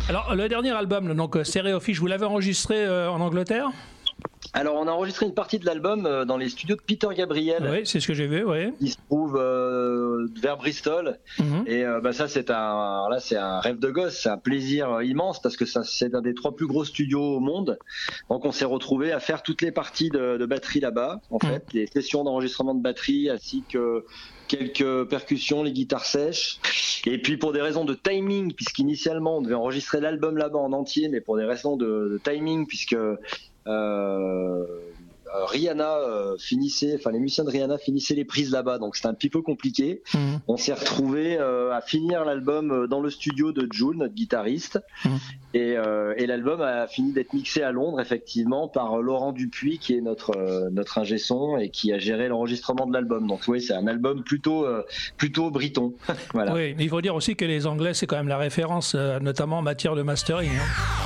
Alors, le dernier album, donc Stereofish, vous l'avez enregistré en Angleterre ? Alors, on a enregistré une partie de l'album dans les studios de Peter Gabriel. Oui, c'est ce que j'ai vu, oui. Il se trouve vers Bristol. Et ça, c'est un rêve de gosse, c'est un plaisir immense parce que c'est un des 3 plus gros studios au monde. Donc, on s'est retrouvé à faire toutes les parties de batterie là-bas, en fait, les sessions d'enregistrement de batterie, ainsi que quelques percussions, les guitares sèches. Et puis pour des raisons de timing, puisqu'initialement on devait enregistrer l'album là-bas en entier, mais pour des raisons de timing, puisque Rihanna les musiciens de Rihanna finissaient les prises là-bas, donc c'était un petit peu compliqué. On s'est retrouvé à finir l'album dans le studio de Jul, notre guitariste, et l'album a fini d'être mixé à Londres, effectivement, par Laurent Dupuis, qui est notre ingé son et qui a géré l'enregistrement de l'album. Donc oui, c'est un album plutôt briton. Voilà. Oui, mais il faut dire aussi que les Anglais, c'est quand même la référence, notamment en matière de mastering.